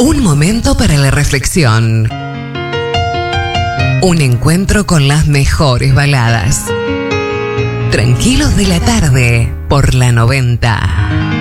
Un momento para la reflexión. Un encuentro con las mejores baladas. Tranquilos de la tarde por la 90.